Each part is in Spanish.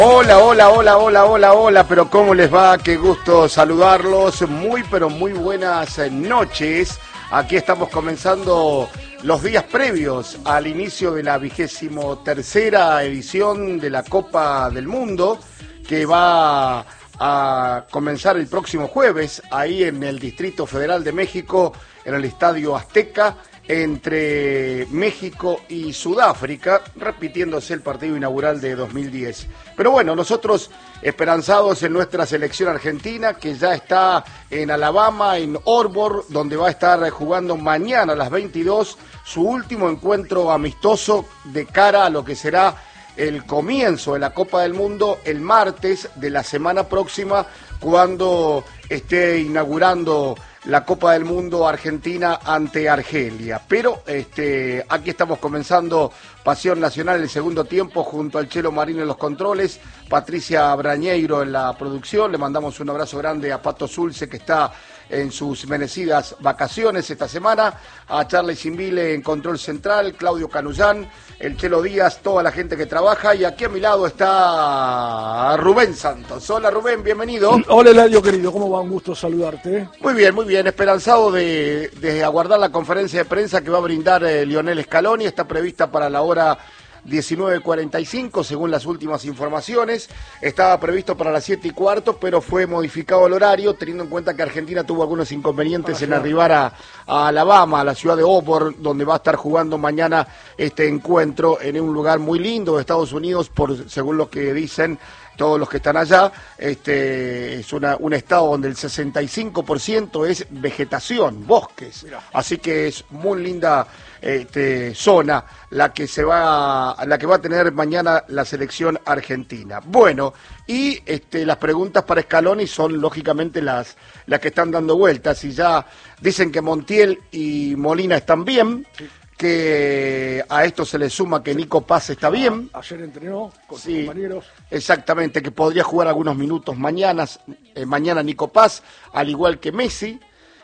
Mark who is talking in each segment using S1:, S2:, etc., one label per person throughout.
S1: Hola, hola, hola, hola, hola, hola, pero ¿cómo les va? Qué gusto saludarlos. Muy, pero muy buenas noches. Aquí estamos comenzando los días previos al inicio de la 23ª edición de la Copa del Mundo, que va a comenzar el próximo jueves, ahí en el Distrito Federal de México, en el Estadio Azteca, entre México y Sudáfrica, repitiéndose el partido inaugural de 2010. Pero bueno, nosotros esperanzados en nuestra selección argentina, que ya está en Alabama, en Auburn, donde va a estar jugando mañana a las 22 su último encuentro amistoso de cara a lo que será el comienzo de la Copa del Mundo el martes de la semana próxima, cuando esté inaugurando la Copa del Mundo Argentina ante Argelia. Pero aquí estamos comenzando Pasión Nacional el segundo tiempo junto al Chelo Marino en los controles, Patricia Brañeiro en la producción. Le mandamos un abrazo grande a Pato Zulce, que está en sus merecidas vacaciones esta semana, a Charlie Simbile en control central, Claudio Canullán, el Chelo Díaz, toda la gente que trabaja, y aquí a mi lado está Rubén Santos. Hola Rubén, bienvenido.
S2: Hola Eladio querido, ¿cómo va? Un gusto saludarte.
S1: Muy bien, esperanzado de aguardar la conferencia de prensa que va a brindar Lionel Scaloni. Está prevista para la hora 19:45, según las últimas informaciones. Estaba previsto para las 7:15, pero fue modificado el horario, teniendo en cuenta que Argentina tuvo algunos inconvenientes en arribar a Alabama, a la ciudad de Auburn, donde va a estar jugando mañana este encuentro en un lugar muy lindo de Estados Unidos, según lo que dicen todos los que están allá. Es un estado donde el 65% es vegetación, bosques. Así que es muy linda zona la que va a tener mañana la selección argentina. Bueno, y las preguntas para Scaloni son lógicamente las que están dando vueltas, y ya dicen que Montiel y Molina están bien. Sí. Que a esto se le suma que Nico Paz está bien.
S2: Ayer entrenó con sus compañeros.
S1: Exactamente, que podría jugar algunos minutos mañana Nico Paz, al igual que Messi.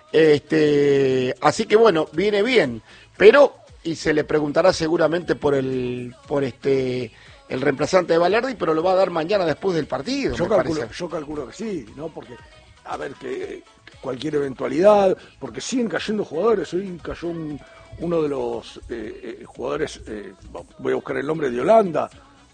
S1: Así que bueno, viene bien, pero y se le preguntará seguramente por el reemplazante de Balerdi, pero lo va a dar mañana después del partido.
S2: Yo calculo que sí, ¿no? Porque a ver, que cualquier eventualidad, porque siguen cayendo jugadores. Hoy cayó uno de los jugadores, voy a buscar el nombre, de Holanda,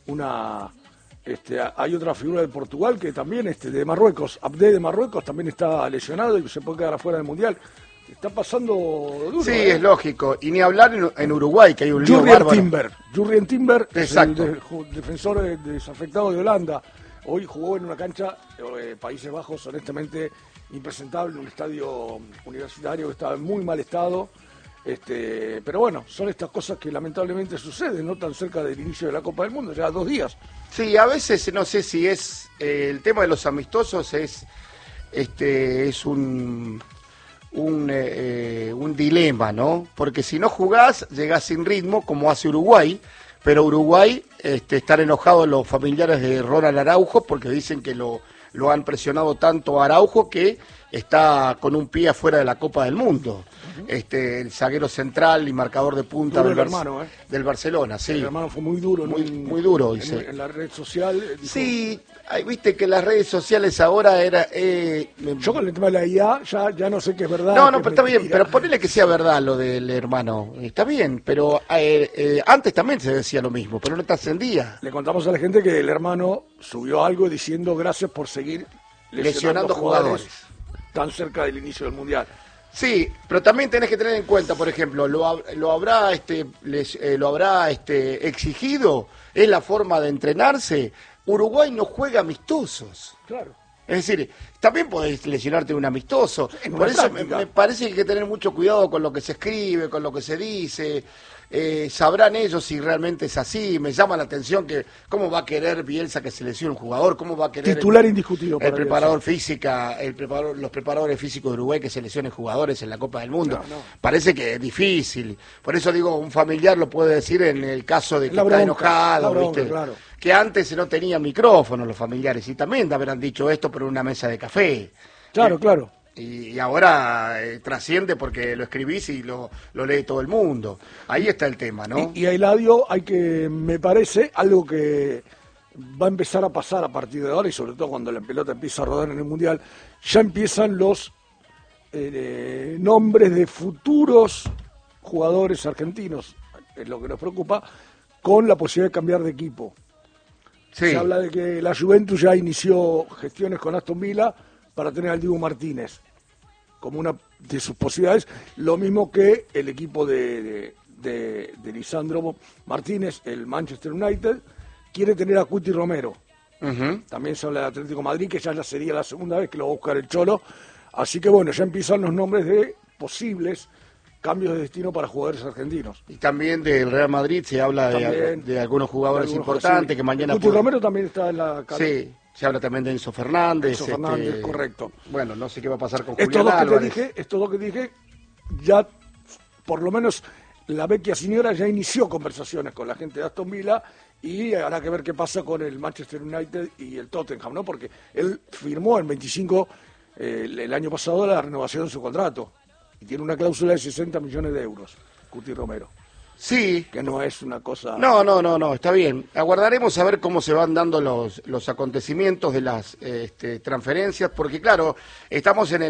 S2: hay otra figura de Portugal que también, de Marruecos, Abde de Marruecos, también está lesionado y se puede quedar afuera del Mundial. Está pasando duro.
S1: Sí, es lógico, y ni hablar en Uruguay, que hay un lío bárbaro.
S2: Jurrien Timber,
S1: exacto,
S2: el defensor desafectado de Holanda. Hoy jugó en una cancha, Países Bajos, honestamente impresentable, en un estadio universitario que estaba en muy mal estado. Pero bueno, son estas cosas que lamentablemente suceden, no tan cerca del inicio de la Copa del Mundo, ya 2 días.
S1: Sí, a veces no sé si es el tema de los amistosos es un dilema, ¿no? Porque si no jugás, llegás sin ritmo, como hace Uruguay, pero Uruguay están enojados los familiares de Ronald Araujo porque dicen que lo han presionado tanto a Araujo que está con un pie afuera de la Copa del Mundo. El zaguero central y marcador de punta del Barcelona, sí. El
S2: hermano fue muy duro,
S1: muy duro, dice.
S2: En la red social. Dijo,
S1: sí, viste que las redes sociales ahora era...
S2: yo con el tema de la IA ya no sé qué es verdad.
S1: No, pero está bien, pero ponele que sea verdad lo del hermano. Está bien, pero antes también se decía lo mismo, pero no trascendía.
S2: Le contamos a la gente que el hermano subió algo diciendo gracias por seguir
S1: lesionando jugadores
S2: tan cerca del inicio del Mundial.
S1: Sí, pero también tenés que tener en cuenta, por ejemplo, lo habrá exigido, es la forma de entrenarse. Uruguay no juega amistosos.
S2: Claro.
S1: Es decir, también podés lesionarte en un amistoso. Por eso me parece que hay que tener mucho cuidado con lo que se escribe, con lo que se dice. Sabrán ellos si realmente es así. Me llama la atención que cómo va a querer Bielsa que se lesione un jugador, cómo va a querer
S2: titular indiscutido
S1: el preparador física, los preparadores físicos de Uruguay que se lesionen jugadores en la Copa del Mundo. No. Parece que es difícil. Por eso digo, un familiar lo puede decir en el caso de que está enojado, ¿viste? Claro. Que antes no tenía micrófono los familiares, y también habrán dicho esto por una mesa de café.
S2: Claro.
S1: Y ahora trasciende porque lo escribís y lo lee todo el mundo. Ahí está el tema, ¿no?
S2: Y a Eladio hay que, me parece, algo que va a empezar a pasar a partir de ahora, y sobre todo cuando la pelota empieza a rodar en el Mundial, ya empiezan los nombres de futuros jugadores argentinos, es lo que nos preocupa, con la posibilidad de cambiar de equipo.
S1: Sí.
S2: Se habla de que la Juventus ya inició gestiones con Aston Villa para tener al Dibu Martínez como una de sus posibilidades, lo mismo que el equipo de Lisandro Martínez, el Manchester United, quiere tener a Cuti Romero. También se habla de Atlético de Madrid, que ya sería la segunda vez que lo va a buscar el Cholo. Así que bueno, ya empiezan los nombres de posibles cambios de destino para jugadores argentinos.
S1: Y también del Real Madrid se habla de algunos jugadores importantes, sí, que mañana...
S2: Cuti Romero también está en la cara.
S1: Sí, se habla también de Enzo Fernández.
S2: Enzo Fernández, correcto.
S1: Bueno, no sé qué va a pasar con Julián Álvarez.
S2: Estos dos que te dije, ya por lo menos la Vecchia Signora ya inició conversaciones con la gente de Aston Villa, y habrá que ver qué pasa con el Manchester United y el Tottenham, ¿no? Porque él firmó en 25 el año pasado la renovación de su contrato y tiene una cláusula de 60 millones de euros, Cuti Romero.
S1: Sí.
S2: Que no es una cosa...
S1: No, está bien. Aguardaremos a ver cómo se van dando los acontecimientos de las transferencias, porque claro, estamos en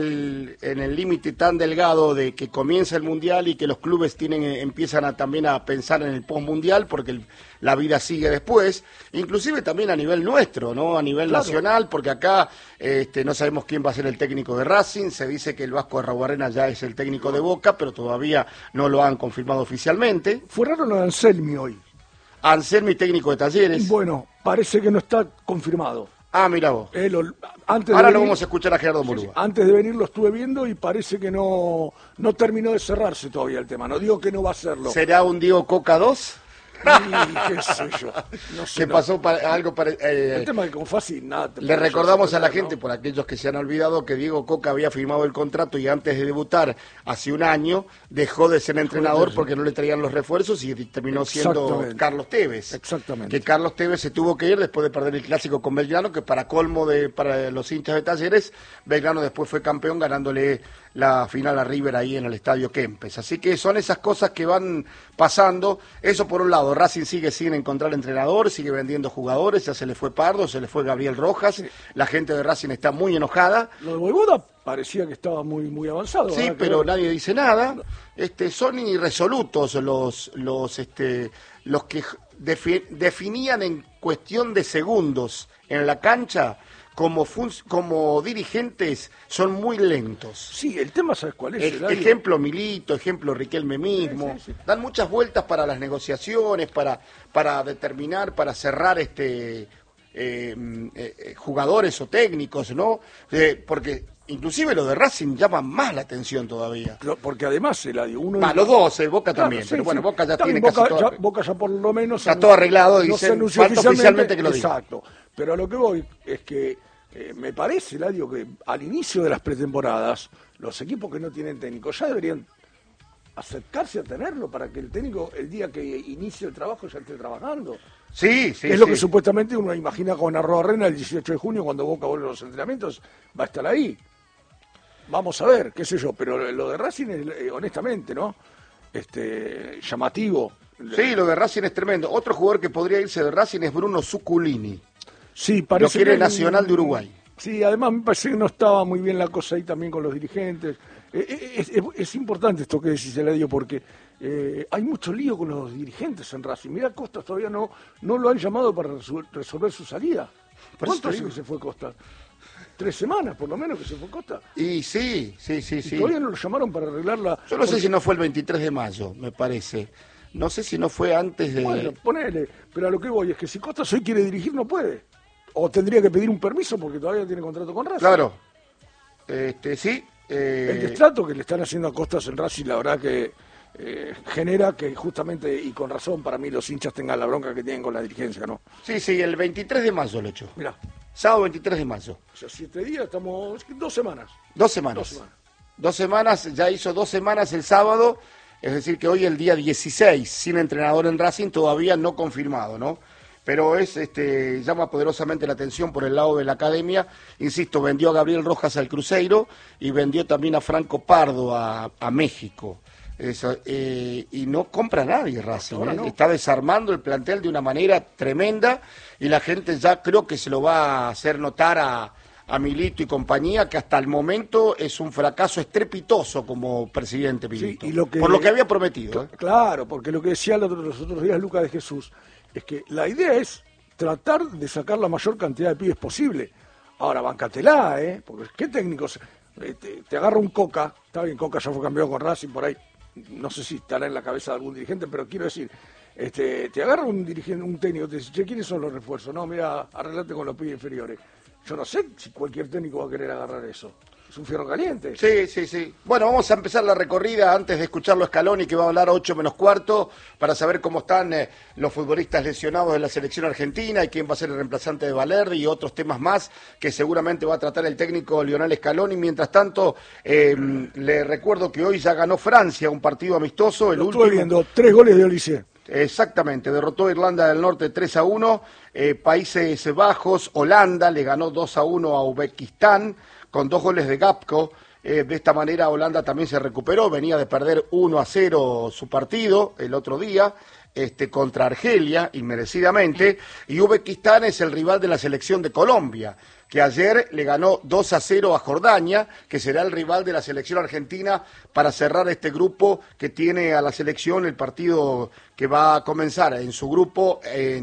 S1: el límite tan delgado de que comienza el Mundial y que los clubes empiezan también a pensar en el postmundial, porque la vida sigue después, inclusive también a nivel nuestro, ¿no? A nivel nacional, porque acá no sabemos quién va a ser el técnico de Racing, se dice que el Vasco Arruabarrena ya es el técnico de Boca, pero todavía no lo han confirmado oficialmente.
S2: Fue raro lo de Anselmi hoy.
S1: Anselmi, técnico de Talleres.
S2: Bueno, parece que no está confirmado.
S1: Ah, mira vos.
S2: Ahora
S1: lo vamos a escuchar a Gerardo Murúa.
S2: Sí, antes de venir lo estuve viendo y parece que no terminó de cerrarse todavía el tema. No digo que no va a serlo.
S1: ¿Será un Diego Coca 2?
S2: ¿Qué sé yo? No sé,
S1: ¿Qué pasó? Algo para...
S2: el tema de Confasi, nada.
S1: Le recordamos a la gente, por aquellos que se han olvidado, que Diego Coca había firmado el contrato y antes de debutar, hace un año, dejó de ser entrenador porque no le traían los refuerzos y terminó siendo Carlos Tevez.
S2: Exactamente.
S1: Que Carlos Tevez se tuvo que ir después de perder el clásico con Belgrano, que para colmo para los hinchas de Talleres, Belgrano después fue campeón ganándole la final a River ahí en el Estadio Kempes. Así que son esas cosas que van pasando. Eso por un lado. Racing sigue sin encontrar entrenador, sigue vendiendo jugadores, ya se le fue Pardo, se le fue Gabriel Rojas, sí. La gente de Racing está muy enojada.
S2: Lo de Vojvoda parecía que estaba muy avanzado.
S1: Sí, pero nadie dice nada. Son irresolutos los que definían en cuestión de segundos en la cancha. Como dirigentes son muy lentos.
S2: Sí, el tema, ¿sabes cuál es?
S1: Ejemplo Milito, ejemplo Riquelme mismo. Sí. Dan muchas vueltas para las negociaciones, para determinar, para cerrar jugadores o técnicos, ¿no? Porque inclusive lo de Racing llama más la atención todavía.
S2: Porque además,
S1: los dos, Boca también, pero bueno, Boca ya tiene
S2: Boca,
S1: casi todo...
S2: Boca ya por lo menos...
S1: Está todo arreglado y
S2: no
S1: falta oficialmente que lo diga.
S2: Exacto. Pero a lo que voy es que me parece, Eladio, que al inicio de las pretemporadas, los equipos que no tienen técnico ya deberían acercarse a tenerlo para que el técnico, el día que inicie el trabajo, ya esté trabajando.
S1: Sí.
S2: Es lo que supuestamente uno imagina con Arruabarrena el 18 de junio, cuando Boca vuelve a los entrenamientos, va a estar ahí. Vamos a ver, qué sé yo, pero lo de Racing es, honestamente, ¿no? Llamativo.
S1: Sí, lo de Racing es tremendo. Otro jugador que podría irse de Racing es Bruno Zuculini.
S2: Sí, parece
S1: lo quiere Nacional de Uruguay.
S2: Sí, además me parece que no estaba muy bien la cosa ahí también con los dirigentes. Es importante esto que decís, Eladio, porque hay mucho lío con los dirigentes en Racing. Mira, Costas todavía no lo han llamado para resolver su salida. ¿Cuánto hace que se fue Costas? 3 semanas, por lo menos, que se fue Costa.
S1: Y sí.
S2: Todavía no lo llamaron para arreglarla.
S1: Yo no sé si no fue el 23 de mayo, me parece. No sé si no fue antes de...
S2: Bueno, ponele. Pero a lo que voy es que si Costas hoy quiere dirigir, no puede. O tendría que pedir un permiso porque todavía tiene contrato con Racing.
S1: Claro. Sí.
S2: El destrato que le están haciendo a Costas en Racing, la verdad que genera que justamente, y con razón, para mí los hinchas tengan la bronca que tienen con la dirigencia, ¿no?
S1: Sí, el 23 de mayo lo echó.
S2: Mirá.
S1: Sábado 23 de mayo.
S2: O sea, 7 días, estamos... 2 semanas.
S1: 2 semanas. 2 semanas, ya hizo 2 semanas el sábado, es decir que hoy el día 16, sin entrenador en Racing, todavía no confirmado, ¿no? Pero llama poderosamente la atención por el lado de la academia. Insisto, vendió a Gabriel Rojas al Cruzeiro y vendió también a Franco Pardo a México. Eso, y no compra nadie Racing,
S2: no.
S1: Está desarmando el plantel de una manera tremenda y la gente ya creo que se lo va a hacer notar a Milito y compañía, que hasta el momento es un fracaso estrepitoso como presidente Milito,
S2: Sí,
S1: por lo que había prometido.
S2: Claro, porque lo que decía los otros días Lucas de Jesús es que la idea es tratar de sacar la mayor cantidad de pibes posible. Ahora, bancatela, porque ¿qué técnicos? Te agarra un Coca, está bien, Coca ya fue campeón con Racing, por ahí, no sé si estará en la cabeza de algún dirigente, pero quiero decir, te agarra un dirigente, un técnico, te dice, che, ¿quiénes son los refuerzos? No, mira, arreglate con los pibes inferiores. Yo no sé si cualquier técnico va a querer agarrar eso. Es un fierro caliente.
S1: Sí. Bueno, vamos a empezar la recorrida antes de escucharlo a Scaloni, que va a hablar 8 menos cuarto, para saber cómo están los futbolistas lesionados de la selección argentina y quién va a ser el reemplazante de Valerde y otros temas más que seguramente va a tratar el técnico Lionel Scaloni. Mientras tanto, le recuerdo que hoy ya ganó Francia un partido amistoso.
S2: Estuve viendo 3 goles de Olise.
S1: Exactamente, derrotó a Irlanda del Norte 3-1, Países Bajos, Holanda le ganó 2-1 a Uzbekistán con 2 goles de Gapco. De esta manera Holanda también se recuperó, venía de perder 1-0 su partido el otro día contra Argelia, inmerecidamente, y Uzbekistán es el rival de la selección de Colombia, que ayer le ganó 2-0 a Jordania, que será el rival de la selección argentina para cerrar este grupo que tiene a la selección el partido que va a comenzar en su grupo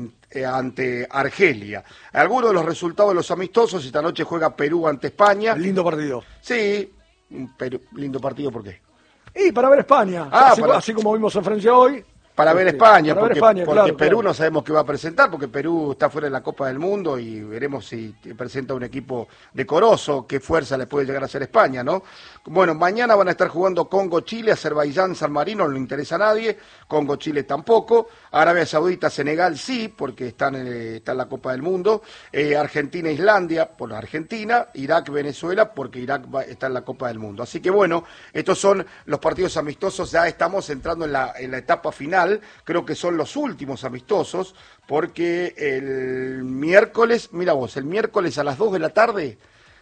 S1: ante Argelia. Algunos de los resultados de los amistosos: esta noche juega Perú ante España.
S2: Lindo partido.
S1: Sí, lindo partido, ¿por qué?
S2: Y para ver España, así como vimos a Francia hoy.
S1: Para ver España,
S2: para
S1: porque,
S2: ver España,
S1: porque
S2: claro,
S1: Perú
S2: claro.
S1: no sabemos qué va a presentar, porque Perú está fuera de la Copa del Mundo y veremos si presenta un equipo decoroso, qué fuerza le puede llegar a hacer España, ¿no? Bueno, mañana van a estar jugando Congo-Chile, Azerbaiyán, San Marino, no le interesa a nadie, Congo-Chile tampoco, Arabia Saudita, Senegal sí, porque está en la Copa del Mundo, Argentina-Islandia, por Argentina, Irak-Venezuela, porque Irak está en la Copa del Mundo. Así que bueno, estos son los partidos amistosos, ya estamos entrando en la etapa final, creo que son los últimos amistosos, porque el miércoles, mira vos, el miércoles a las 2 de la tarde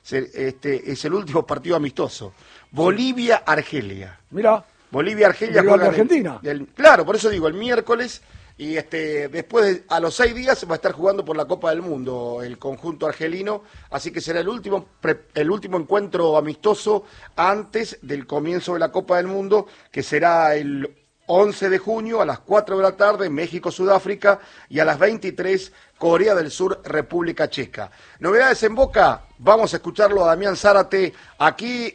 S1: es el último partido amistoso. Bolivia-Argelia.
S2: Mira.
S1: Bolivia-Argelia
S2: juega en Argentina.
S1: Claro, por eso digo, el miércoles, y después a los 6 días va a estar jugando por la Copa del Mundo el conjunto argelino, así que será el último encuentro amistoso antes del comienzo de la Copa del Mundo, que será el 11 de junio a las 4 de la tarde, México-Sudáfrica, y a las 23, Corea del Sur, República Checa. Novedades en Boca, vamos a escucharlo a Damián Zárate aquí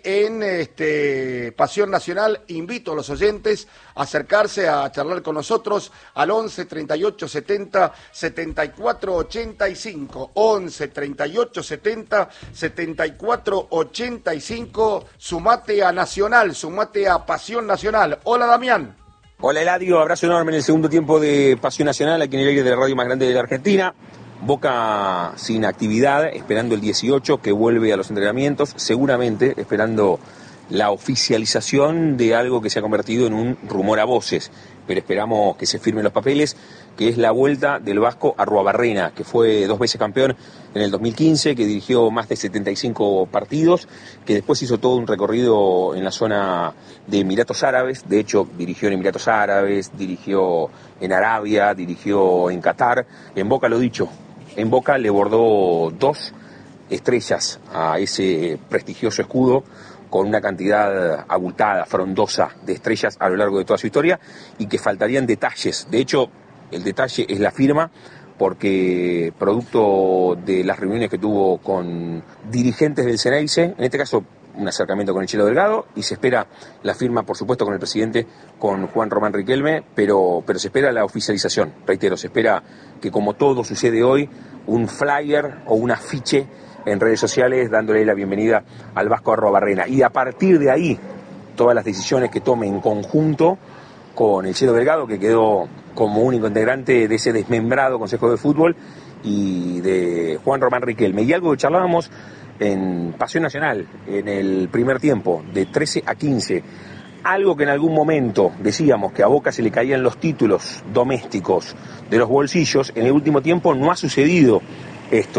S1: en Pasión Nacional. Invito a los oyentes a acercarse a charlar con nosotros al 11 38 70 74 85. 11 38 70 74 85. Sumate a Nacional, sumate a Pasión Nacional. Hola, Damián.
S3: Hola Eladio, abrazo enorme en el segundo tiempo de Pasión Nacional, aquí en el aire de la radio más grande de la Argentina. Boca sin actividad, esperando el 18 que vuelve a los entrenamientos, seguramente esperando la oficialización de algo que se ha convertido en un rumor a voces, pero esperamos que se firmen los papeles, que es la vuelta del Vasco Arruabarrena, que fue 2 veces campeón en el 2015, que dirigió más de 75 partidos, que después hizo todo un recorrido en la zona de Emiratos Árabes, de hecho dirigió en Emiratos Árabes, dirigió en Arabia, dirigió en Qatar. En Boca, lo dicho, en Boca le bordó 2 estrellas a ese prestigioso escudo, con una cantidad abultada, frondosa de estrellas a lo largo de toda su historia, y que faltarían detalles. De hecho, el detalle es la firma, porque producto de las reuniones que tuvo con dirigentes del Ceneice, en este caso un acercamiento con el Chelo Delgado, y se espera la firma, por supuesto, con el presidente, con Juan Román Riquelme, pero se espera la oficialización. Reitero, se espera que, como todo sucede hoy, un flyer o un afiche en redes sociales dándole la bienvenida al Vasco Arruabarrena, y a partir de ahí todas las decisiones que tome en conjunto con el Chelo Delgado, que quedó como único integrante de ese desmembrado Consejo de Fútbol, y de Juan Román Riquelme. Y algo que charlábamos en Pasión Nacional en el primer tiempo, de 13 a 15, algo que en algún momento decíamos que a Boca se le caían los títulos domésticos de los bolsillos, en el último tiempo no ha sucedido esto.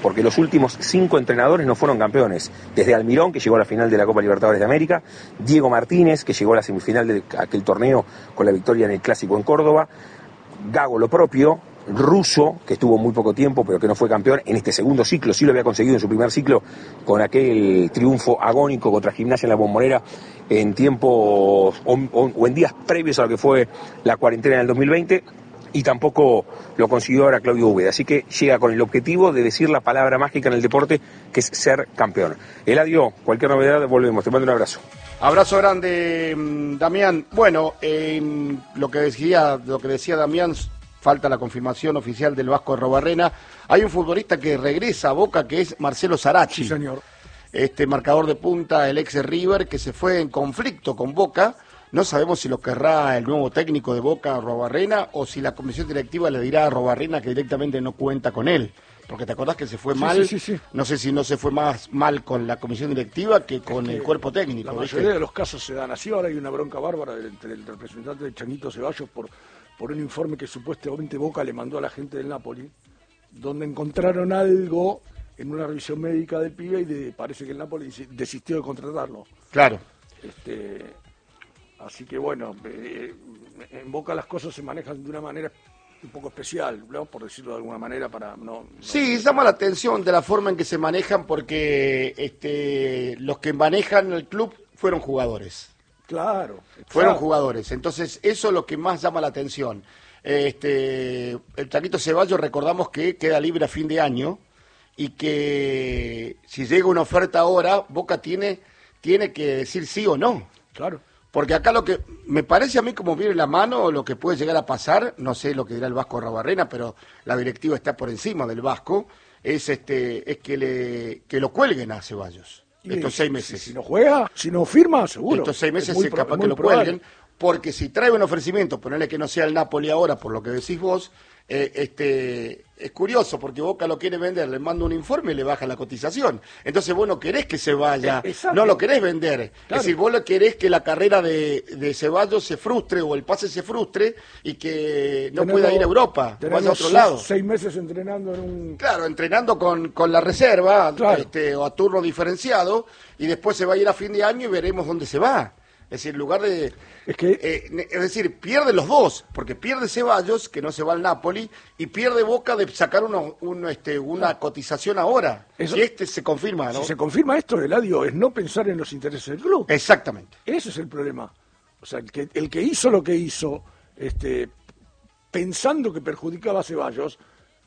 S3: porque los últimos 5 entrenadores no fueron campeones. Desde Almirón, que llegó a la final de la Copa Libertadores de América, Diego Martínez, que llegó a la semifinal de aquel torneo con la victoria en el Clásico en Córdoba, Gago lo propio, Russo, que estuvo muy poco tiempo pero que no fue campeón en este segundo ciclo, sí lo había conseguido en su primer ciclo con aquel triunfo agónico contra Gimnasia en la Bombonera en tiempos o en días previos a lo que fue la cuarentena del 2020, y tampoco lo consiguió ahora Claudio Úbeda, así que llega con el objetivo de decir la palabra mágica en el deporte, que es ser campeón. Eladio, cualquier novedad volvemos, te mando un abrazo.
S1: Abrazo grande, Damián. Bueno, lo que decía Damián, falta la confirmación oficial del Vasco Arrobarrena. Hay un futbolista que regresa a Boca, que es Marcelo Sarachi.
S2: Sí, señor.
S1: Este marcador de punta, el ex River, que se fue en conflicto con Boca. No sabemos si lo querrá el nuevo técnico de Boca, Arrobarrena, o si la comisión directiva le dirá a Arrobarrena que directamente no cuenta con él. Porque te acordás que se fue mal.
S2: Sí.
S1: No sé si no se fue más mal con la comisión directiva que con el cuerpo técnico.
S2: La mayoría de los casos se dan así. Ahora hay una bronca bárbara entre el representante de Changuito Ceballos por un informe que supuestamente Boca le mandó a la gente del Napoli, donde encontraron algo en una revisión médica del pibe y parece que el Napoli desistió de contratarlo.
S1: Claro.
S2: Así que bueno, en Boca las cosas se manejan de una manera un poco especial, ¿no? Por decirlo de alguna manera, para no...
S1: Sí, llama la atención de la forma en que se manejan, porque los que manejan el club fueron jugadores.
S2: Claro.
S1: Fueron jugadores, entonces eso es lo que más llama la atención. El Changuito Ceballos, recordamos que queda libre a fin de año y que si llega una oferta ahora, Boca tiene que decir sí o no.
S2: Claro.
S1: Porque acá lo que me parece a mí como viene la mano, lo que puede llegar a pasar, no sé lo que dirá el Vasco Arrobarrena, pero la directiva está por encima del Vasco, es que lo cuelguen a Ceballos. Estos 6 meses.
S2: Si no juega, si no firma, seguro.
S1: Estos 6 meses es capaz que lo cuelguen, porque si trae un ofrecimiento, ponerle que no sea el Napoli ahora, por lo que decís vos, es curioso, porque Boca lo quiere vender, le manda un informe y le baja la cotización. Entonces vos no querés que se vaya, no lo querés vender. Claro. Es decir, vos lo querés que la carrera de Ceballos se frustre o el pase se frustre y que no pueda ir a Europa, vaya a otro lado.
S2: 6 meses entrenando en un...
S1: Claro, entrenando con la reserva,
S2: claro.
S1: O a turno diferenciado, y después se va a ir a fin de año y veremos dónde se va. Es decir, en lugar de... Es decir, pierde los dos, porque pierde Ceballos, que no se va al Napoli, y pierde Boca de sacar una cotización ahora.
S2: Eso,
S1: y se confirma, ¿no?
S2: Si se confirma esto, Eladio, es no pensar en los intereses del club.
S1: Exactamente.
S2: Ese es el problema. O sea, el que hizo lo que hizo, pensando que perjudicaba a Ceballos,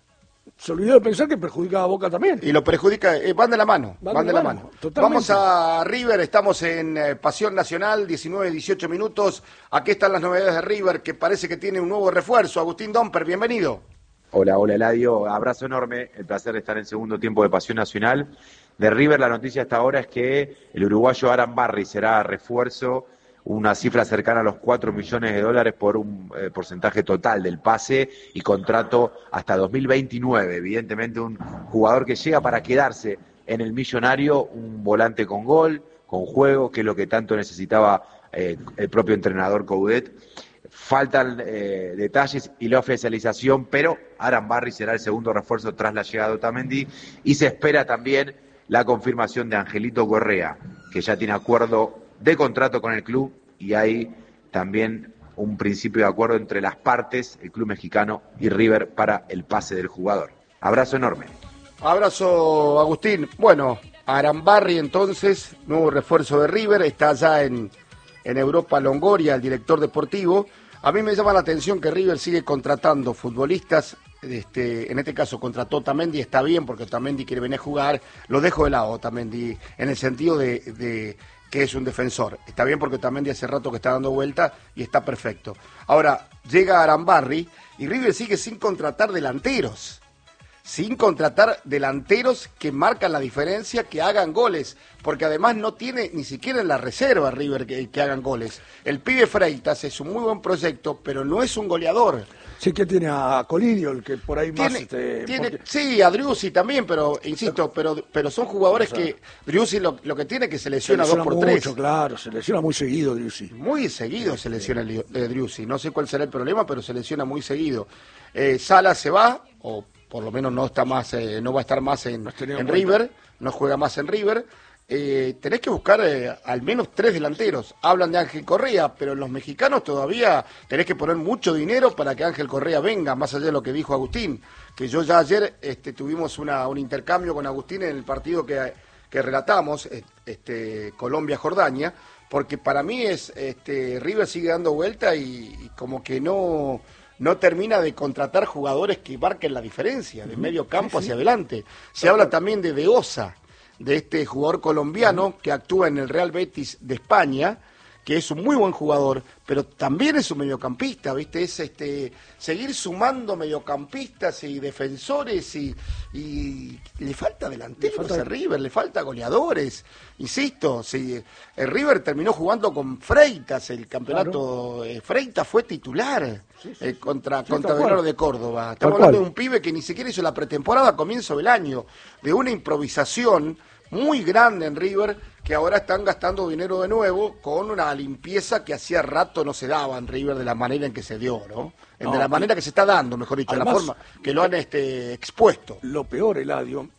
S2: se olvidó de pensar que perjudicaba a Boca también.
S1: Y lo perjudica, van de la mano.
S2: Totalmente.
S1: Vamos a River, estamos en Pasión Nacional, 19-18 minutos. Aquí están las novedades de River, que parece que tiene un nuevo refuerzo. Agustín Domper, bienvenido.
S4: Hola Eladio, abrazo enorme, el placer de estar en el segundo tiempo de Pasión Nacional. De River, la noticia hasta ahora es que el uruguayo Aran Barry será refuerzo, una cifra cercana a los $4 millones por un porcentaje total del pase y contrato hasta 2029. Evidentemente un jugador que llega para quedarse en el millonario, un volante con gol, con juego, que es lo que tanto necesitaba el propio entrenador Coudet. Faltan detalles y la oficialización, pero Aran Barry será el segundo refuerzo tras la llegada de Otamendi, y se espera también la confirmación de Angelito Correa, que ya tiene acuerdo de contrato con el club, y hay también un principio de acuerdo entre las partes, el club mexicano y River, para el pase del jugador. Abrazo enorme.
S1: Abrazo, Agustín. Bueno, Aran Barry entonces, nuevo refuerzo de River, está allá en Europa Longoria, el director deportivo. A mí me llama la atención que River sigue contratando futbolistas, en este caso contrató Otamendi, está bien porque Otamendi quiere venir a jugar, lo dejo de lado Otamendi, en el sentido de que es un defensor. Está bien porque Otamendi hace rato que está dando vuelta y está perfecto. Ahora, llega Aran Barry y River sigue sin contratar delanteros. Sin contratar delanteros que marcan la diferencia, que hagan goles, porque además no tiene ni siquiera en la reserva River que hagan goles. El pibe Freitas es un muy buen proyecto, pero no es un goleador.
S2: Sí que tiene a Colidio, el que por ahí más...
S1: Sí, a Driussi también, pero insisto, pero son jugadores que... Driussi lo que tiene es que se lesiona 2 por 3.
S2: Mucho, claro, se lesiona muy seguido Driussi.
S1: Muy seguido se lesiona Driussi. No sé cuál será el problema, pero se lesiona muy seguido. Sala se va, o por lo menos no está más, no va a estar más en
S2: en
S1: River, no juega más en River. Tenés que buscar al menos 3 delanteros. Hablan de Ángel Correa, pero los mexicanos todavía tenés que poner mucho dinero para que Ángel Correa venga, más allá de lo que dijo Agustín, que yo ya ayer tuvimos un intercambio con Agustín en el partido que relatamos, Colombia-Jordania, porque para mí River sigue dando vuelta y como que no termina de contratar jugadores que marquen la diferencia, de medio campo hacia adelante. Se habla también de Osa, de este jugador colombiano que actúa en el Real Betis de España, que es un muy buen jugador, pero también es un mediocampista, ¿viste? Es seguir sumando mediocampistas y defensores y le falta delanteros a River, le falta goleadores. Insisto, si el River terminó jugando con Freitas el campeonato, Freitas fue titular contra Belgrano de Córdoba. Estamos hablando de un pibe que ni siquiera hizo la pretemporada a comienzo del año, de una improvisación muy grande en River, que ahora están gastando dinero de nuevo con una limpieza que hacía rato no se daba en River de la manera en que se dio, ¿no? De la manera que se está dando, mejor dicho, además, la forma que lo han expuesto.
S2: Lo peor, Eladio,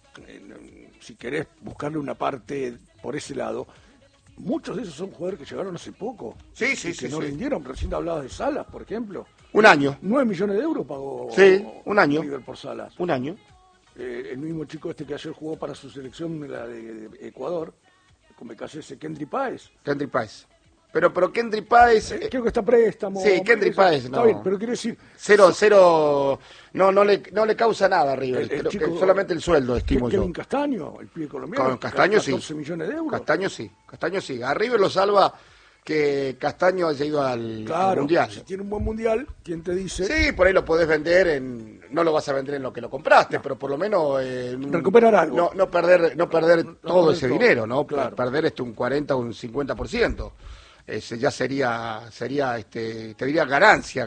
S2: si querés buscarle una parte por ese lado, muchos de esos son jugadores que llegaron hace poco.
S1: Sí,
S2: que no rindieron. Recién hablabas de Salas, por ejemplo.
S1: Un año.
S2: 9 millones de euros pagó
S1: un año.
S2: River por Salas.
S1: Un año.
S2: El mismo chico que ayer jugó para su selección, la de Ecuador, con BKC, Kendry Páez.
S1: Kendry Páez. Pero Kendry Páez...
S2: creo que está préstamo.
S1: Sí, Kendry Páez, no.
S2: Está bien, pero quiero decir...
S1: Cero, no le causa nada a River, creo que solamente el sueldo, estimo yo.
S2: Kevin Castaño, el pibe colombiano.
S1: Con Castaño
S2: 14 millones de euros.
S1: Castaño sí. A River lo salva que Castaño haya ido al Mundial.
S2: Si tiene un buen Mundial, ¿quién te dice?
S1: Sí, por ahí lo podés vender no lo vas a vender en lo que lo compraste, pero por lo menos
S2: recuperar algo.
S1: No perder todo ese dinero, ¿no?
S2: Claro.
S1: Perder un 40 o un 50%. Ya sería te diría ganancia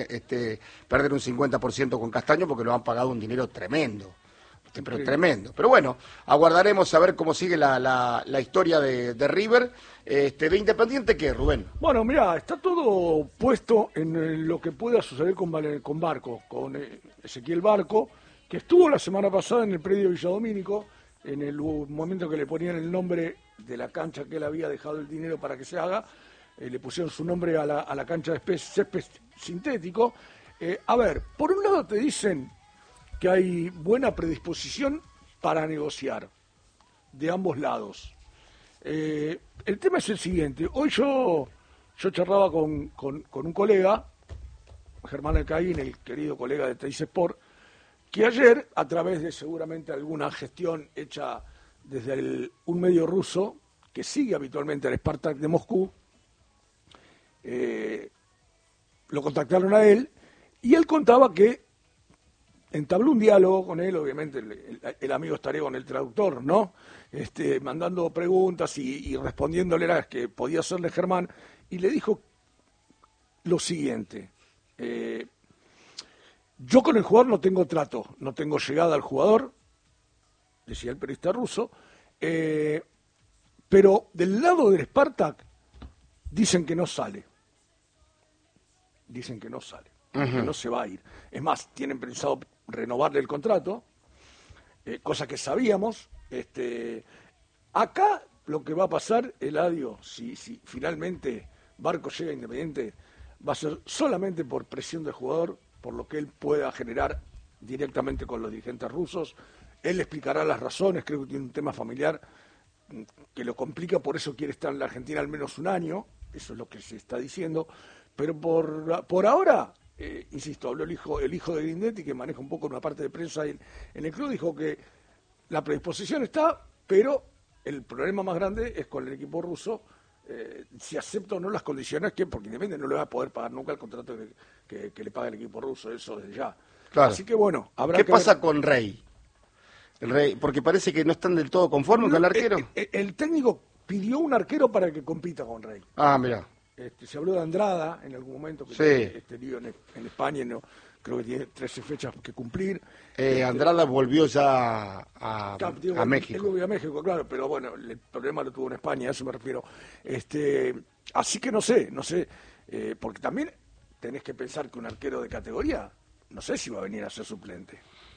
S1: perder un 50% con Castaño, porque lo han pagado un dinero tremendo. Pero tremendo. Pero bueno, aguardaremos a ver cómo sigue la historia de River. ¿De Independiente qué, Rubén?
S2: Bueno, mirá, está todo puesto en lo que pueda suceder con Barco, con Ezequiel Barco, que estuvo la semana pasada en el predio Villadomínico, en el momento que le ponían el nombre de la cancha que él había dejado el dinero para que se haga, le pusieron su nombre a la cancha de césped sintético. A ver, por un lado te dicen que hay buena predisposición para negociar de ambos lados. El tema es el siguiente. Hoy yo charlaba con un colega, Germán Alcaín, el querido colega de Teis Sport, que ayer, a través de seguramente alguna gestión hecha desde un medio ruso, que sigue habitualmente al Spartak de Moscú, lo contactaron a él, y él contaba que entabló un diálogo con él, obviamente el amigo estaría con el traductor, ¿no? Mandando preguntas y respondiéndole a las que podía hacerle Germán, y le dijo lo siguiente: yo con el jugador no tengo trato, no tengo llegada al jugador, decía el periodista ruso, pero del lado del Spartak dicen que no sale. Dicen que no sale, que no se va a ir. Es más, tienen pensado renovarle el contrato, cosa que sabíamos. Acá lo que va a pasar, Eladio, si finalmente Barco llega a Independiente, va a ser solamente por presión del jugador, por lo que él pueda generar directamente con los dirigentes rusos. Él explicará las razones, creo que tiene un tema familiar que lo complica, por eso quiere estar en la Argentina al menos un año, eso es lo que se está diciendo, pero por ahora, insisto, habló el hijo de Grindetti, que maneja un poco una parte de prensa en el club, dijo que la predisposición está, pero el problema más grande es con el equipo ruso, si acepta o no las condiciones, porque Independiente no le va a poder pagar nunca el contrato que le paga el equipo ruso, eso desde ya.
S1: Claro.
S2: Así que bueno, habrá
S1: ¿Qué
S2: que
S1: pasa
S2: ver.
S1: con Rey? El Rey, porque parece que no están del todo conformes con el arquero.
S2: El técnico pidió un arquero para que compita con Rey.
S1: Ah, mira.
S2: Se habló de Andrada en algún momento, que
S1: Sí.
S2: tiene este lío en España, no, creo que tiene 13 fechas que cumplir.
S1: Andrada volvió ya a México.
S2: Él volvió a México, claro, pero bueno, el problema lo tuvo en España, a eso me refiero. Así que no sé, porque también tenés que pensar que un arquero de categoría, no sé si va a venir a ser suplente.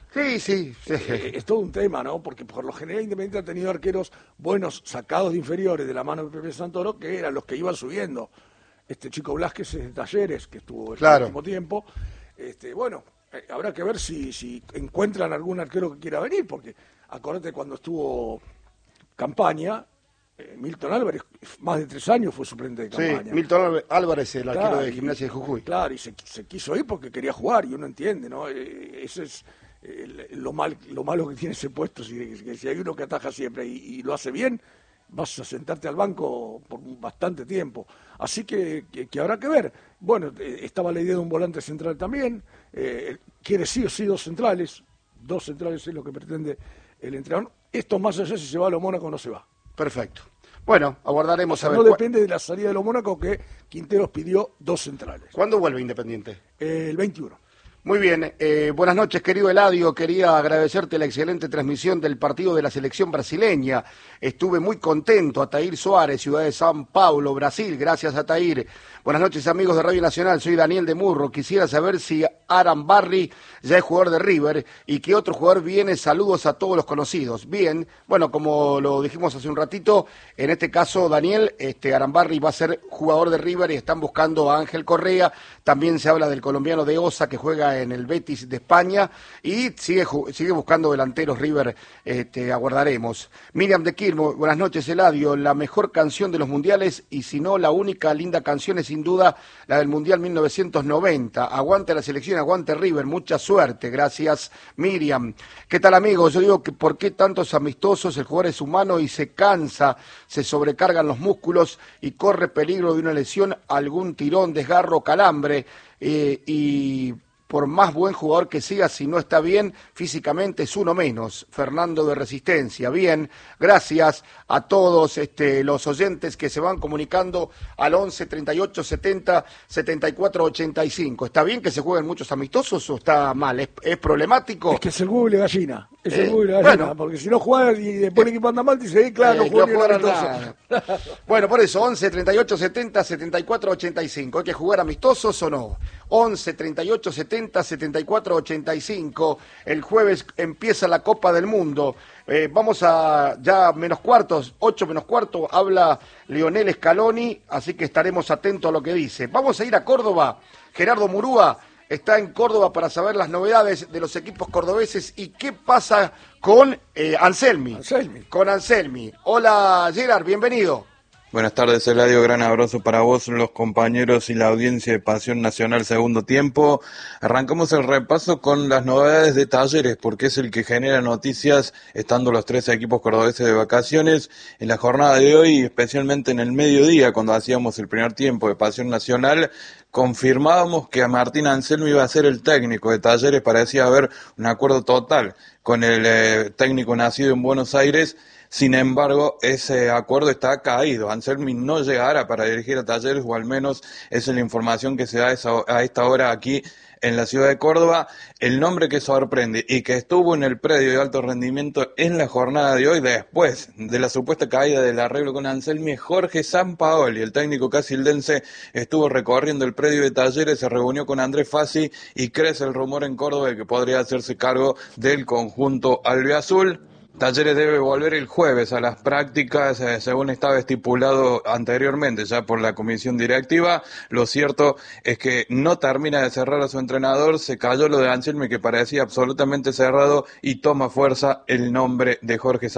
S1: Sí.
S2: Es todo un tema, ¿no? Porque por lo general Independiente ha tenido arqueros buenos sacados de inferiores de la mano de Pepe Santoro, que eran los que iban subiendo. Este Chico Blasquez es de Talleres, que estuvo el último tiempo. Bueno, habrá que ver si encuentran algún arquero que quiera venir, porque acordate cuando estuvo Campaña, Milton Álvarez, más de 3 años fue suplente de Campaña.
S1: Sí, Milton Álvarez, el arquero de Gimnasia de Jujuy.
S2: Claro, y se quiso ir porque quería jugar, y uno entiende, ¿no? Ese es lo malo que tiene ese puesto, si hay uno que ataja siempre y lo hace bien, vas a sentarte al banco por bastante tiempo. Así que habrá que ver. Bueno, estaba la idea de un volante central también, quiere sí o sí 2 centrales es lo que pretende el entrenador. Esto más allá si se va a lo Mónaco o no se va.
S1: Perfecto. Bueno, aguardaremos a ver.
S2: No depende de la salida de los Mónaco, que Quinteros pidió 2 centrales.
S1: ¿Cuándo vuelve Independiente?
S2: El 21.
S1: Muy bien, buenas noches querido Eladio, quería agradecerte la excelente transmisión del partido de la selección brasileña, estuve muy contento. Ataír Suárez, ciudad de São Paulo, Brasil, gracias Ataír. Buenas noches amigos de Radio Nacional, soy Daniel de Murro, quisiera saber si Aran Barry ya es jugador de River y qué otro jugador viene, saludos a todos los conocidos. Bien, bueno, como lo dijimos hace un ratito, en este caso Daniel, Aran Barry va a ser jugador de River y están buscando a Ángel Correa, también se habla del colombiano de Osa que juega en el Betis de España y sigue buscando delanteros River, aguardaremos. Miriam de Quilmes, buenas noches Eladio, la mejor canción de los mundiales y si no la única linda canción es sin duda la del Mundial 1990, aguante la selección, aguante River, mucha suerte, gracias Miriam. ¿Qué tal amigos? Yo digo que por qué tantos amistosos, el jugador es humano y se cansa, se sobrecargan los músculos y corre peligro de una lesión, algún tirón, desgarro, calambre y por más buen jugador que siga, si no está bien físicamente es uno menos. Fernando de Resistencia. Bien, gracias a todos los oyentes que se van comunicando al 11 38 70 74 85. ¿Está bien que se jueguen muchos amistosos o está mal? ¿Es problemático?
S2: Es que es el Google gallina. Es el Google gallina, bueno, porque si no juegas y después el equipo anda mal, dice, claro, no juegan nada.
S1: Bueno, por eso, 11 38 70 74 85. ¿Hay que jugar amistosos o no? 11 38 70 74 85. El jueves empieza la Copa del Mundo. Vamos a ya menos cuartos, 8 menos cuarto, habla Lionel Scaloni, así que estaremos atentos a lo que dice. Vamos a ir a Córdoba. Gerardo Murúa está en Córdoba para saber las novedades de los equipos cordobeses y qué pasa con Anselmi. Con Anselmi. Hola Gerard, bienvenido.
S5: Buenas tardes, Eladio, gran abrazo para vos, los compañeros y la audiencia de Pasión Nacional Segundo Tiempo. Arrancamos el repaso con las novedades de Talleres, porque es el que genera noticias, estando los 13 equipos cordobeses de vacaciones. En la jornada de hoy, especialmente en el mediodía, cuando hacíamos el primer tiempo de Pasión Nacional, confirmábamos que a Martín Anselmi iba a ser el técnico de Talleres. Parecía haber un acuerdo total con el técnico nacido en Buenos Aires. Sin embargo, ese acuerdo está caído. Anselmi no llegará para dirigir a Talleres, o al menos esa es la información que se da a esta hora aquí en la ciudad de Córdoba. El nombre que sorprende y que estuvo en el predio de alto rendimiento en la jornada de hoy, después de la supuesta caída del arreglo con Anselmi, es Jorge Sampaoli. El técnico casildense estuvo recorriendo el predio de Talleres, se reunió con Andrés Fassi y crece el rumor en Córdoba de que podría hacerse cargo del conjunto albiazul. Talleres debe volver el jueves a las prácticas, según estaba estipulado anteriormente ya por la comisión directiva. Lo cierto es que no termina de cerrar a su entrenador, se cayó lo de Anselmi que parecía absolutamente cerrado y toma fuerza el nombre de Jorge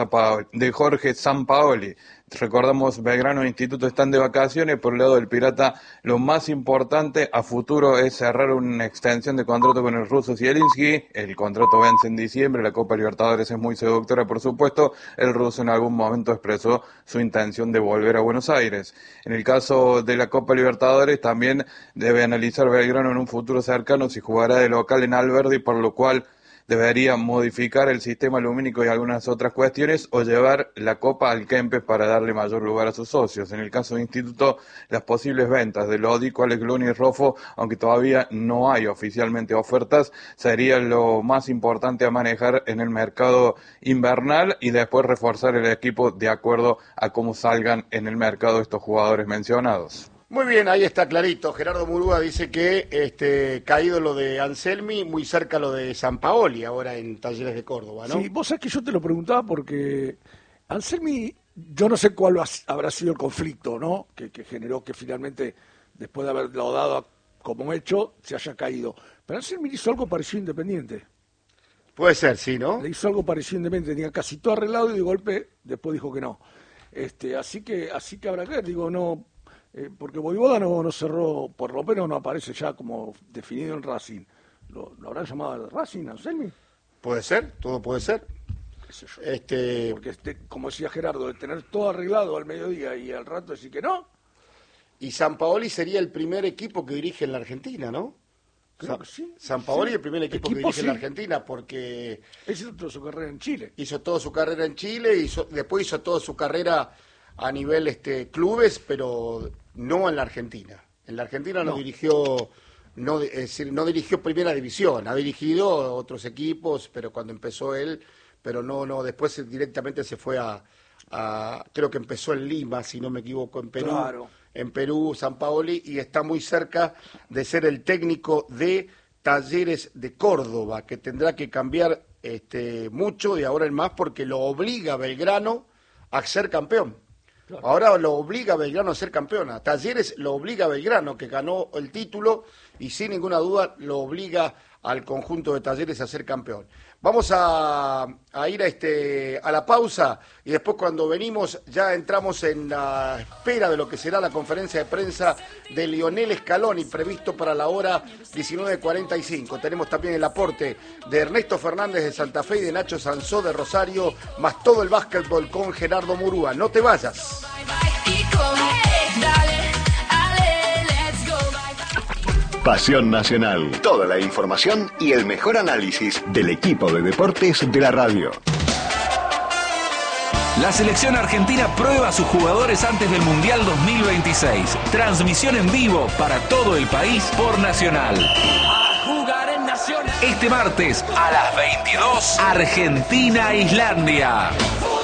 S5: Sampaoli. Recordamos, Belgrano e Instituto están de vacaciones. Por el lado del Pirata, lo más importante a futuro es cerrar una extensión de contrato con el ruso Zielinski. El contrato vence en diciembre, la Copa Libertadores es muy seductora, por supuesto. El ruso en algún momento expresó su intención de volver a Buenos Aires. En el caso de la Copa Libertadores, también debe analizar Belgrano en un futuro cercano si jugará de local en Alberdi, por lo cual debería modificar el sistema lumínico y algunas otras cuestiones o llevar la Copa al Kempes para darle mayor lugar a sus socios. En el caso de Instituto, las posibles ventas de Lodico, Alex Luna y Rofo, aunque todavía no hay oficialmente ofertas, sería lo más importante a manejar en el mercado invernal y después reforzar el equipo de acuerdo a cómo salgan en el mercado estos jugadores mencionados.
S1: Muy bien, ahí está clarito. Gerardo Murúa dice que caído lo de Anselmi, muy cerca lo de Sampaoli, ahora en Talleres de Córdoba, ¿no?
S2: Sí, vos sabés que yo te lo preguntaba porque Anselmi, yo no sé cuál habrá sido el conflicto, ¿no? Que generó que finalmente, después de haberlo dado como hecho, se haya caído. Pero Anselmi hizo algo parecido a Independiente.
S1: Puede ser, sí, ¿no?
S2: Le hizo algo parecido a Independiente, tenía casi todo arreglado y de golpe después dijo que no. Así que habrá que ver, digo, no, porque Voivoda no cerró, por lo menos no aparece ya como definido en Racing. ¿Lo habrán llamado Racing, Anselmi?
S1: Puede ser, todo puede ser.
S2: ¿Qué sé yo? Porque, como decía Gerardo, de tener todo arreglado al mediodía y al rato decir que no.
S1: Y Sampaoli sería el primer equipo que dirige en la Argentina, ¿no?
S2: Creo que sí.
S1: Sampaoli
S2: Sí.
S1: el primer equipo que dirige en la Argentina, porque
S2: hizo toda su carrera en Chile.
S1: Hizo toda su carrera en Chile, después hizo toda su carrera a nivel clubes, pero no en la Argentina. En la Argentina no dirigió, es decir, no dirigió primera división, ha dirigido otros equipos, pero cuando empezó él, pero no, después directamente se fue creo que empezó en Lima, si no me equivoco, en Perú.
S2: Claro.
S1: En Perú, Sampaoli, y está muy cerca de ser el técnico de Talleres de Córdoba, que tendrá que cambiar mucho de ahora en más porque lo obliga Belgrano a ser campeón. Claro. Ahora lo obliga Belgrano a ser campeón. A Talleres lo obliga Belgrano, que ganó el título, y sin ninguna duda lo obliga al conjunto de Talleres a ser campeón. Vamos a ir a la pausa y después cuando venimos ya entramos en la espera de lo que será la conferencia de prensa de Lionel Scaloni previsto para la hora 19:45. Tenemos también el aporte de Ernesto Fernández de Santa Fe y de Nacho Sansó de Rosario, más todo el básquetbol con Gerardo Murúa. No te vayas.
S6: Pasión Nacional. Toda la información y el mejor análisis del equipo de deportes de la radio.
S7: La selección argentina prueba a sus jugadores antes del Mundial 2026. Transmisión en vivo para todo el país por Nacional. Este martes a las 22, Argentina-Islandia.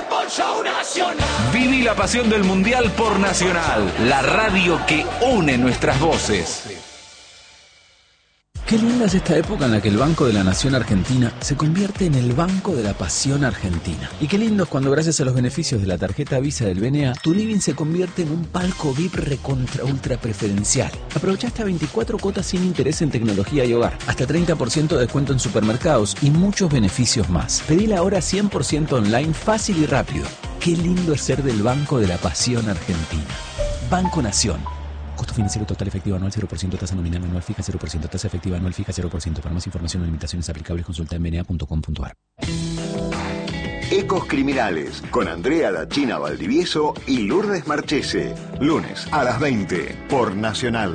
S7: Viví la pasión del Mundial por Nacional, la radio que une nuestras voces.
S8: Qué linda es esta época en la que el Banco de la Nación Argentina se convierte en el Banco de la Pasión Argentina. Y qué lindo es cuando gracias a los beneficios de la tarjeta Visa del BNA, tu living se convierte en un palco VIP recontra ultra preferencial. Aprovecha hasta 24 cuotas sin interés en tecnología y hogar, hasta 30% de descuento en supermercados y muchos beneficios más. Pedila ahora 100% online, fácil y rápido. Qué lindo es ser del Banco de la Pasión Argentina. Banco Nación. Costo financiero total efectivo anual 0%, tasa nominal anual fija 0%, tasa efectiva anual fija 0%. Para más información o limitaciones aplicables consulta en bna.com.ar.
S6: Ecos Criminales con Andrea Dachina Valdivieso y Lourdes Marchese. Lunes a las 20 por Nacional.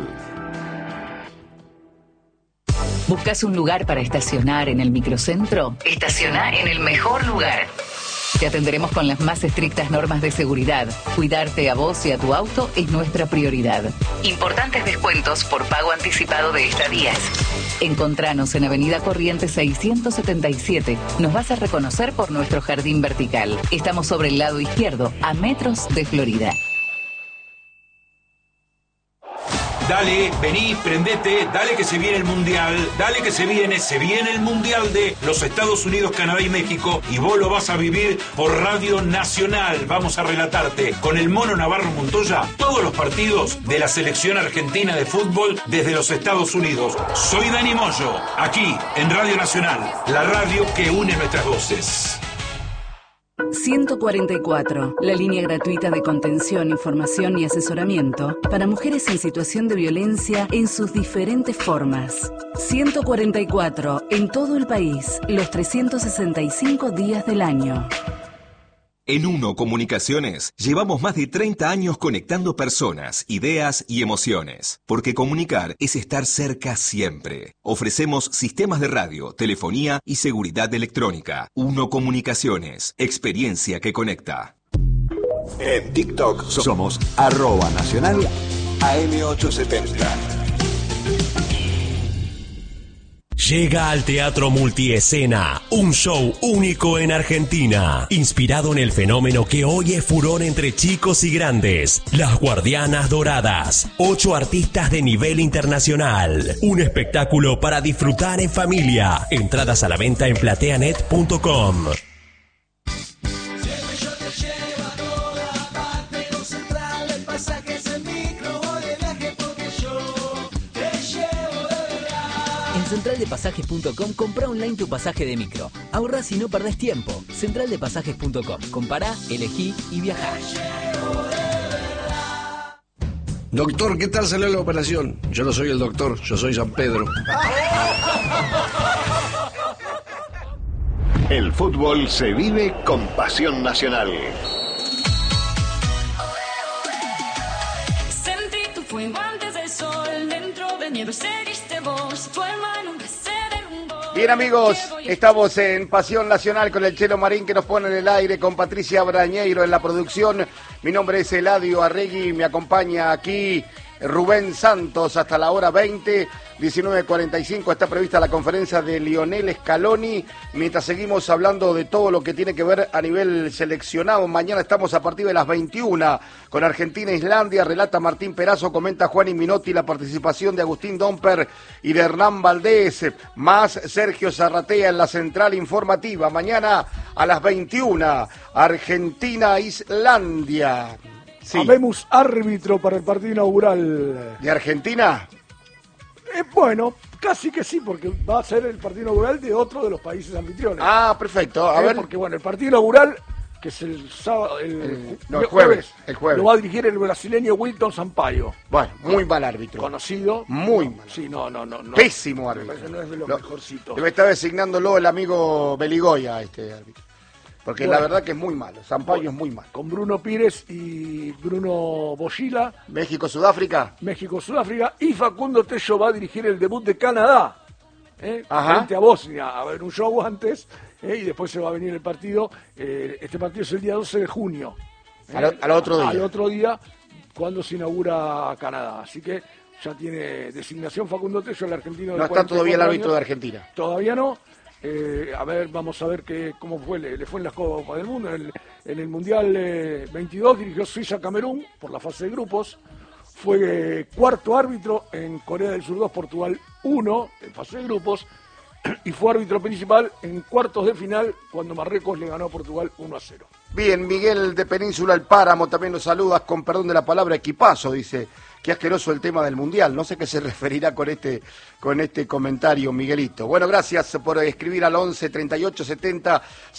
S9: ¿Buscas un lugar para estacionar en el microcentro? Estaciona en el mejor lugar. Te atenderemos con las más estrictas normas de seguridad. Cuidarte a vos y a tu auto es nuestra prioridad. Importantes descuentos por pago anticipado de estadías. Encontranos en Avenida Corrientes 677. Nos vas a reconocer por nuestro jardín vertical. Estamos sobre el lado izquierdo, a metros de Florida.
S7: Dale, vení, prendete, dale que se viene el Mundial, dale que se viene el Mundial de los Estados Unidos, Canadá y México, y vos lo vas a vivir por Radio Nacional. Vamos a relatarte con el Mono Navarro Montoya todos los partidos de la selección argentina de fútbol desde los Estados Unidos. Soy Dani Moyo, aquí en Radio Nacional, la radio que une nuestras voces.
S9: 144, la línea gratuita de contención, información y asesoramiento para mujeres en situación de violencia en sus diferentes formas. 144, en todo el país, los 365 días del año.
S10: En Uno Comunicaciones llevamos más de 30 años conectando personas, ideas y emociones, porque comunicar es estar cerca siempre. Ofrecemos sistemas de radio, telefonía y seguridad electrónica. Uno Comunicaciones, experiencia que conecta.
S6: En TikTok somos @nacional AM870.
S11: Llega al Teatro Multiescena, un show único en Argentina, inspirado en el fenómeno que hoy es furor entre chicos y grandes, Las Guardianas Doradas, 8 artistas de nivel internacional, un espectáculo para disfrutar en familia, entradas a la venta en plateanet.com.
S8: En centraldepasajes.com compra online tu pasaje de micro. Ahorrás y no perdés tiempo. Centraldepasajes.com. Compará, elegí y viajá.
S12: Doctor, ¿qué tal salió la operación? Yo no soy el doctor, yo soy San Pedro.
S6: El fútbol se vive con Pasión Nacional.
S13: Sentí tu fuego antes del sol, dentro de nieve seguiste vos, tu alma nunca se derrumbó.
S1: Bien amigos, estamos en Pasión Nacional con el Chelo Marín que nos pone en el aire, con Patricia Brañeiro en la producción. Mi nombre es Eladio Arregui, me acompaña aquí Rubén Santos hasta la hora 20, 19:45 está prevista la conferencia de Lionel Scaloni, mientras seguimos hablando de todo lo que tiene que ver a nivel seleccionado. Mañana estamos a partir de las 21 con Argentina-Islandia, relata Martín Perazo, comenta Juan Minotti, la participación de Agustín Domper y de Hernán Valdés, más Sergio Zarratea en la central informativa. Mañana a las 21, Argentina-Islandia.
S2: Sí. Habemos árbitro para el partido inaugural.
S1: ¿De Argentina?
S2: Bueno, casi que sí, porque va a ser el partido inaugural de otro de los países anfitriones.
S1: Ah, perfecto. A ver.
S2: Porque bueno, el partido inaugural, que es el sábado,
S1: el jueves.
S2: Lo va a dirigir el brasileño Wilton Sampaio.
S1: Bueno, muy mal árbitro.
S2: Conocido.
S1: Muy mal.
S2: Sí, no.
S1: Pésimo árbitro.
S2: No es de los mejorcitos.
S1: Debe estar designándolo el amigo Beligoya, este árbitro. Porque la verdad que es muy malo, Sampaio es muy malo.
S2: Con Bruno Pires y Bruno Boschila.
S1: México-Sudáfrica.
S2: México-Sudáfrica. Y Facundo Tello va a dirigir el debut de Canadá. Frente a Bosnia. A ver, un show antes. Y después se va a venir el partido. Este partido es el día 12 de junio.
S1: Al otro día.
S2: Al otro día, cuando se inaugura Canadá. Así que ya tiene designación Facundo Tello, el argentino.
S1: No está todavía el árbitro de Argentina.
S2: Todavía no. A ver, vamos a ver cómo fue, le fue en las Copas del Mundo. En el Mundial 22 dirigió Suiza-Camerún por la fase de grupos. Fue cuarto árbitro en Corea del Sur 2, Portugal 1, en fase de grupos. Y fue árbitro principal en cuartos de final cuando Marruecos le ganó a Portugal 1-0.
S1: Bien, Miguel de Península El Páramo también nos saludas, con perdón de la palabra, equipazo, dice. Qué asqueroso el tema del Mundial. No sé qué se referirá con este comentario, Miguelito. Bueno, gracias por escribir al 11 38 70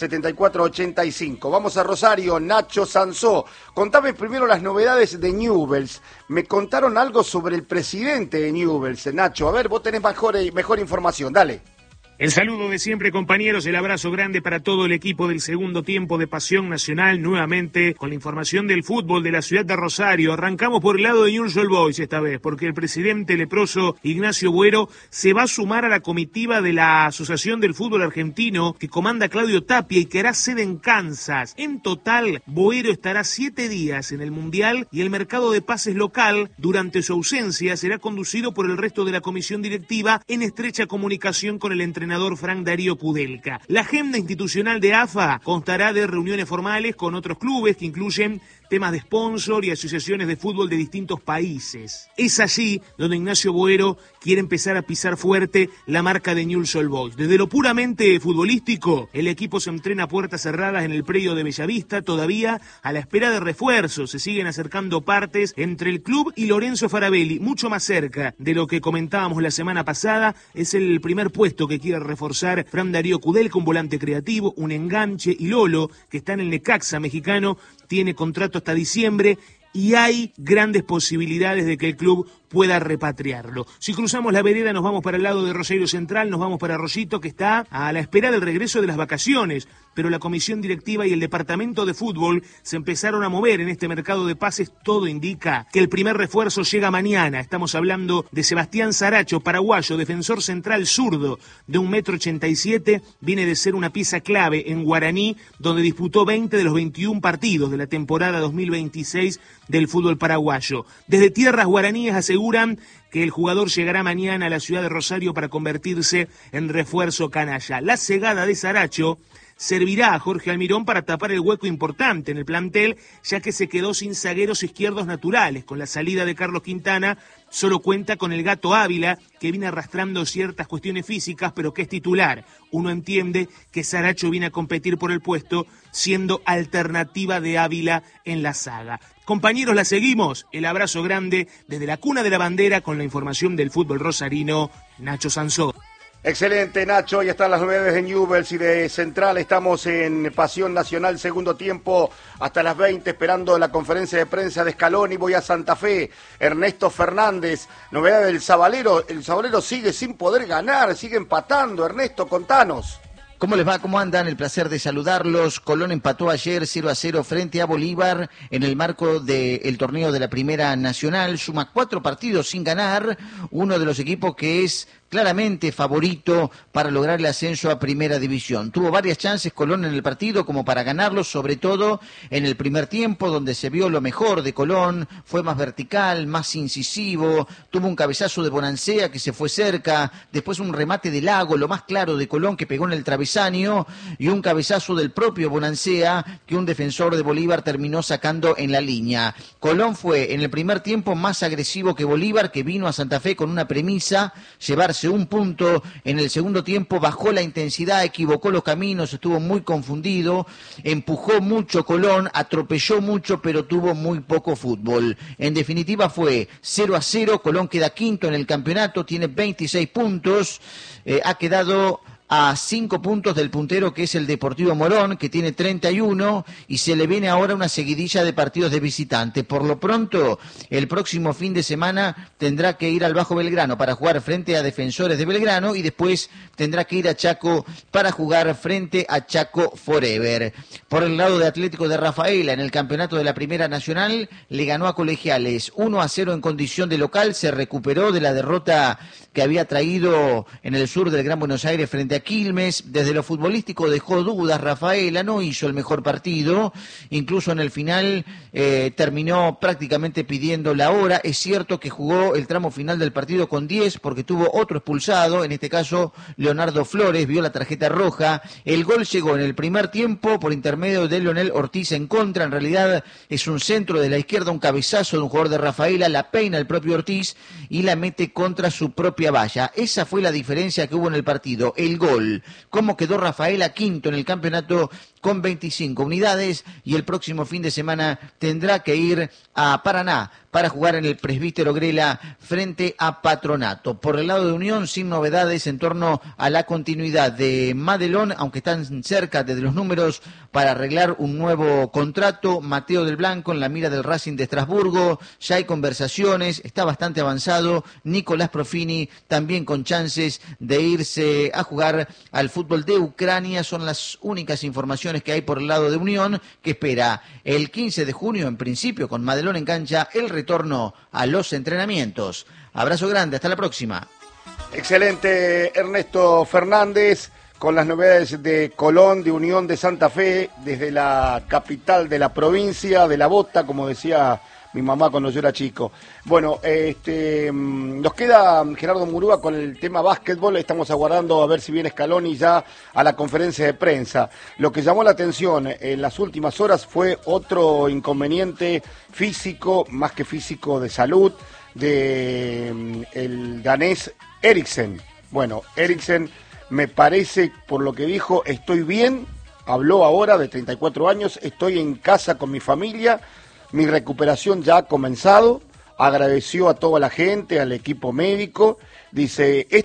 S1: 74 85. Vamos a Rosario, Nacho Sansó. Contame primero las novedades de Newell's. Me contaron algo sobre el presidente de Newell's, Nacho. A ver, vos tenés mejor información, dale.
S14: El saludo de siempre, compañeros, el abrazo grande para todo el equipo del segundo tiempo de Pasión Nacional, nuevamente con la información del fútbol de la ciudad de Rosario. Arrancamos por el lado de Newell's Old Boys esta vez, porque el presidente leproso Ignacio Buero se va a sumar a la comitiva de la Asociación del Fútbol Argentino que comanda Claudio Tapia y que hará sede en Kansas. En total, Buero estará 7 días en el Mundial y el mercado de pases local, durante su ausencia, será conducido por el resto de la comisión directiva en estrecha comunicación con el entrenador Frank Darío Kudelka. La agenda institucional de AFA constará de reuniones formales con otros clubes que incluyen temas de sponsor y asociaciones de fútbol de distintos países. Es allí donde Ignacio Buero quiere empezar a pisar fuerte la marca de Newell's Old Boys. Desde lo puramente futbolístico, el equipo se entrena a puertas cerradas en el predio de Bellavista, todavía a la espera de refuerzos. Se siguen acercando partes entre el club y Lorenzo Farabelli, mucho más cerca de lo que comentábamos la semana pasada. Es el primer puesto que quiere reforzar Fran Darío Kudelka, un volante creativo, un enganche, y Lolo, que está en el Necaxa mexicano, tiene contrato hasta diciembre y hay grandes posibilidades de que el club pueda repatriarlo. Si cruzamos la vereda nos vamos para el lado de Rosario Central, nos vamos para Rosito, que está a la espera del regreso de las vacaciones, pero la comisión directiva y el departamento de fútbol se empezaron a mover en este mercado de pases. Todo indica que el primer refuerzo llega mañana. Estamos hablando de Sebastián Saracho, paraguayo, defensor central zurdo de 1,87 m, viene de ser una pieza clave en Guaraní, donde disputó 20 de los 21 partidos de la temporada 2026 del fútbol paraguayo. Desde tierras guaraníes asegura aseguran que el jugador llegará mañana a la ciudad de Rosario para convertirse en refuerzo canalla. La cegada de Saracho servirá a Jorge Almirón para tapar el hueco importante en el plantel, ya que se quedó sin zagueros izquierdos naturales. Con la salida de Carlos Quintana, solo cuenta con el Gato Ávila, que viene arrastrando ciertas cuestiones físicas, pero que es titular. Uno entiende que Saracho viene a competir por el puesto, siendo alternativa de Ávila en la saga. Compañeros, la seguimos. El abrazo grande desde la cuna de la bandera con la información del fútbol rosarino, Nacho Sansó.
S1: Excelente, Nacho. Ya están las novedades de Newell's y de Central. Estamos en Pasión Nacional, segundo tiempo, hasta las 20, esperando la conferencia de prensa de Scaloni. Voy a Santa Fe. Ernesto Fernández, novedad del Sabalero. El Sabalero sigue sin poder ganar, sigue empatando. Ernesto, contanos.
S15: ¿Cómo les va? ¿Cómo andan? El placer de saludarlos. Colón empató ayer 0-0 frente a Bolívar en el marco del torneo de la Primera Nacional. Suma 4 partidos sin ganar. Uno de los equipos que es claramente favorito para lograr el ascenso a Primera División. Tuvo varias chances Colón en el partido como para ganarlo, sobre todo en el primer tiempo, donde se vio lo mejor de Colón. Fue más vertical, más incisivo. Tuvo un cabezazo de Bonancea que se fue cerca. Después un remate de Lago, lo más claro de Colón, que pegó en el travesaño. Y un cabezazo del propio Bonancea que un defensor de Bolívar terminó sacando en la línea. Colón fue en el primer tiempo más agresivo que Bolívar, que vino a Santa Fe con una premisa: llevarse un punto. En el segundo tiempo bajó la intensidad, equivocó los caminos, estuvo muy confundido, empujó mucho Colón, atropelló mucho, pero tuvo muy poco fútbol. En definitiva fue 0-0, Colón queda quinto en el campeonato, tiene 26 puntos, ha quedado a 5 puntos del puntero, que es el Deportivo Morón, que tiene 31, y se le viene ahora una seguidilla de partidos de visitante. Por lo pronto, el próximo fin de semana tendrá que ir al Bajo Belgrano para jugar frente a Defensores de Belgrano, y después tendrá que ir a Chaco para jugar frente a Chaco Forever. Por el lado de Atlético de Rafaela, en el campeonato de la Primera Nacional, le ganó a Colegiales 1-0 en condición de local, se recuperó de la derrota que había traído en el sur del Gran Buenos Aires frente a Quilmes. Desde lo futbolístico dejó dudas Rafaela, no hizo el mejor partido, incluso en el final terminó prácticamente pidiendo la hora. Es cierto que jugó el tramo final del partido con 10 porque tuvo otro expulsado, en este caso Leonardo Flores, vio la tarjeta roja. El gol llegó en el primer tiempo por intermedio de Leonel Ortiz en contra. En realidad es un centro de la izquierda, un cabezazo de un jugador de Rafaela, la peina el propio Ortiz y la mete contra su propia valla. Esa fue la diferencia que hubo en el partido, el gol. Cómo quedó Rafaela quinto en el campeonato con 25 unidades, y el próximo fin de semana tendrá que ir a Paraná para jugar en el Presbítero Grela frente a Patronato. Por el lado de Unión, sin novedades en torno a la continuidad de Madelón, aunque están cerca de los números para arreglar un nuevo contrato. Mateo del Blanco en la mira del Racing de Estrasburgo, ya hay conversaciones, está bastante avanzado. Nicolás Profini también con chances de irse a jugar al fútbol de Ucrania. Son las únicas informaciones que hay por el lado de Unión, que espera el 15 de junio, en principio con Madelón en cancha, el retorno a los entrenamientos. Abrazo grande, hasta la próxima.
S1: Excelente, Ernesto Fernández, con las novedades de Colón, de Unión de Santa Fe, desde la capital de la provincia, de La Bota, como decía mi mamá cuando yo era chico. Bueno, nos queda Gerardo Murúa con el tema básquetbol. Estamos aguardando a ver si viene Scaloni ya a la conferencia de prensa. Lo que llamó la atención en las últimas horas fue otro inconveniente físico, más que físico, de salud, de el danés Eriksen. Bueno, Eriksen, me parece, por lo que dijo, estoy bien, habló ahora de 34 años, estoy en casa con mi familia, mi recuperación ya ha comenzado, agradeció a toda la gente, al equipo médico, dice...